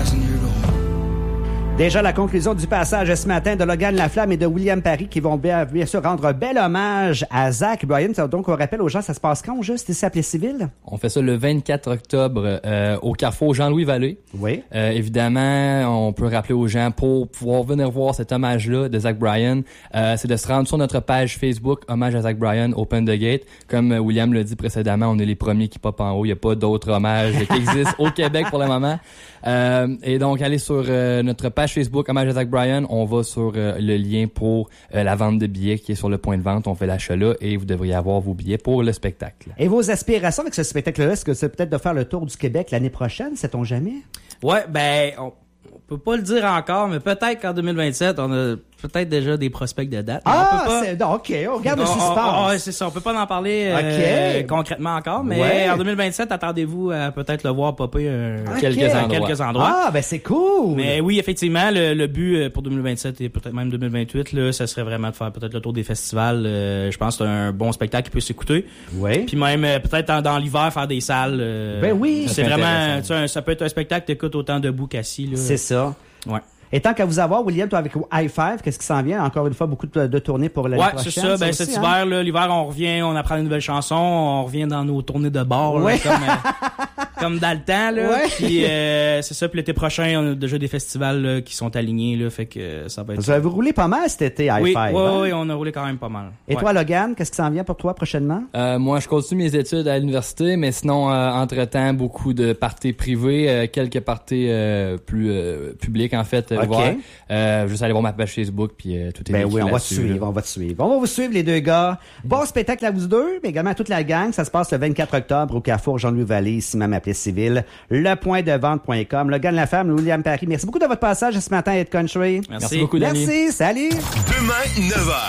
passenger door. Déjà la conclusion du passage ce matin de Logan Laflamme et de William Parry qui vont bien sûr rendre un bel hommage à Zach Bryan. Donc, on rappelle aux gens, ça se passe quand, juste, ici à Plessis-Ville? On fait ça le 24 octobre au Carrefour Jean-Louis Vallée. Oui. Évidemment, on peut rappeler aux gens pour pouvoir venir voir cet hommage-là de Zach Bryan, c'est de se rendre sur notre page Facebook Hommage à Zach Bryan, Open the Gate. Comme William l'a dit précédemment, on est les premiers qui popent en haut. Il n'y a pas d'autres hommages qui existent au Québec pour le moment. Et donc, allez sur notre page Facebook Hommage à Zach Bryan. On va sur le lien pour la vente de billets qui est sur le point de vente. On fait l'achat là et vous devriez avoir vos billets pour le spectacle. Et vos aspirations avec ce spectacle-là, est-ce que c'est peut-être de faire le tour du Québec l'année prochaine, sait-on jamais? Ouais, ben, on peut pas le dire encore, mais peut-être qu'en 2027, on a peut-être déjà des prospects de date. OK, on regarde le suspense. Ouais, c'est ça, on peut pas en parler concrètement encore, mais en 2027, attendez-vous à peut-être le voir popper quelques endroits. Ah, ben c'est cool! Mais oui, effectivement, le but pour 2027 et peut-être même 2028, là, ça serait vraiment de faire peut-être le tour des festivals. Je pense que c'est un bon spectacle qui peut s'écouter. Oui. Puis même peut-être dans l'hiver, faire des salles. Ben oui! C'est vraiment, ça peut être un spectacle que t'écoutes autant debout qu'assis. Là. C'est ça. Ouais. Et tant qu'à vous avoir, William, toi avec i5, qu'est-ce qui s'en vient? Encore une fois, beaucoup de tournées pour l'année prochaine. Ouais, c'est ça. Ben, cet hiver, là, l'hiver, on revient, on apprend des nouvelles chansons, on revient dans nos tournées de bar, là, comme dans le temps, là. Ouais. Puis, c'est ça. Puis l'été prochain, on a déjà des festivals, là, qui sont alignés, là. Fait que ça va être. Vous avez roulé pas mal cet été, i5. Oui, on a roulé quand même pas mal. Et toi, Logan, qu'est-ce qui s'en vient pour toi prochainement? Moi, je continue mes études à l'université, mais sinon, entre-temps, beaucoup de parties privées, quelques parties plus publiques, en fait, ouvertes. Juste aller voir ma page Facebook, puis tout est oui, on va te suivre. On va vous suivre, les deux gars. Bon spectacle à vous deux, mais également à toute la gang. Ça se passe le 24 octobre au Carrefour Jean-Louis Vallée, ici même à Plessis-Ville. Lepointdevente.com. Logan Laflamme, William Parry. Merci beaucoup de votre passage ce matin à Hit Country. Merci beaucoup, Danny. Merci, salut. Demain, 9h.